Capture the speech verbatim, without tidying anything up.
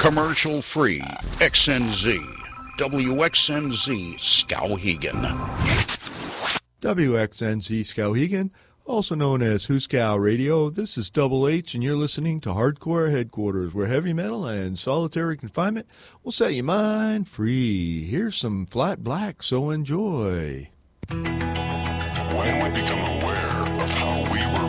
Commercial-free X N Z, W X N Z Skowhegan. W X N Z Skowhegan, also known as Huskow Radio. This is Double H, and you're listening to Hardcore Headquarters, where heavy metal and solitary confinement will set your mind free. Here's some Flat Black, so enjoy. When we become aware of how we were